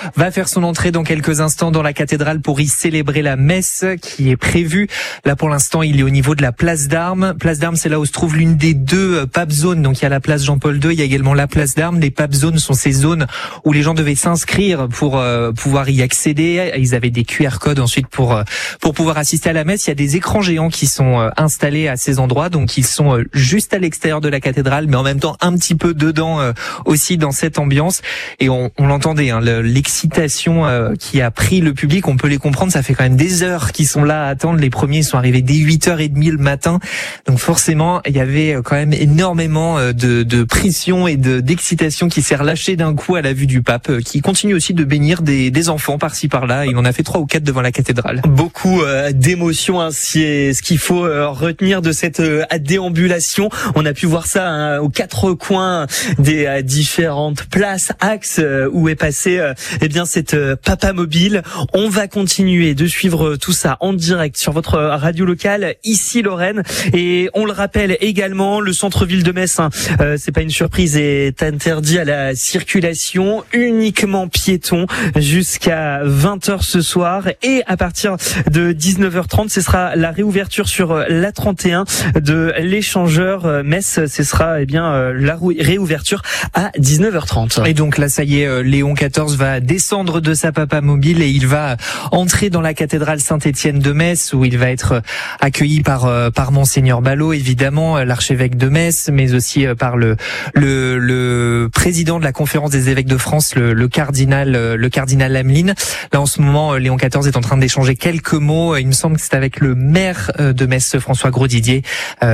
va faire son entrée dans quelques instants dans la cathédrale pour y célébrer la messe qui est prévue. Là, pour l'instant, il est au niveau de la place d'Armes. Place d'Armes, c'est là où se trouve l'une des deux pape zones. Donc, il y a la place Jean-Paul II, il y a également la place d'Armes. Les pape zones sont ces zones où les gens devaient s'inscrire pour pouvoir y accéder. Ils avaient des QR codes ensuite pour pouvoir assister à la messe. Il y a des écrans géants qui sont installés à ces endroits. Donc, ils sont juste à l'extérieur de la cathédrale, mais en même temps un petit peu dedans aussi dans cette ambiance. Et on l'entendait, hein, l'excitation qui a pris le public, on peut les comprendre. Ça fait quand même des heures qu'ils sont là à attendre. Les premiers sont arrivés dès 8h30 le matin. Donc forcément, il y avait quand même énormément de pression et d'excitation qui s'est relâchée d'un coup à la vue du pape, qui continue aussi de bénir des enfants par-ci par-là. Il en a fait 3 ou 4 devant la cathédrale. Beaucoup d'émotions, hein, c'est ce qu'il faut retenir de cette déambulation. On a pu voir ça, hein, aux 4 coins des différentes places, axes où est passé cette papa mobile. On va continuer de suivre tout ça en direct sur votre radio locale ici Lorraine, et on le rappelle également, le centre-ville de Metz, c'est pas une surprise, est interdit à la circulation, uniquement piéton jusqu'à 20h ce soir, et à partir de 19h30 ce sera la réouverture sur la 31 de l'échangeur Metz. Ce sera la réouverture à 19h30. Et donc là, ça y est, Léon XIV va descendre de sa papa mobile et il va entrer dans la cathédrale Saint-Étienne de Metz, où il va être accueilli par Monseigneur Ballot, évidemment, l'archevêque de Metz, mais aussi par le président de la conférence des évêques de France, le cardinal Hamelin. Là, en ce moment, Léon XIV est en train d'échanger quelques mots. Il me semble que c'est avec le maire de Metz, François Grosdidier,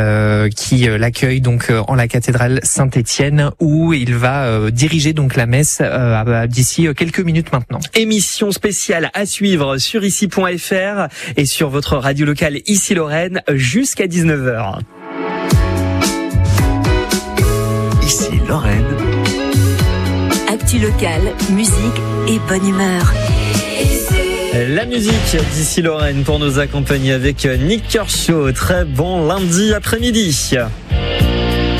qui l'accueille donc en la cathédrale Saint-Étienne, où il va diriger donc la messe d'ici quelques minutes maintenant. Émission spéciale à suivre sur ici.fr et sur votre radio locale ici Lorraine jusqu'à 19h. Ici Lorraine. Actu locale, musique et bonne humeur. La musique d'ici Lorraine pour nous accompagner avec Nick Kershaw. Très bon lundi après-midi.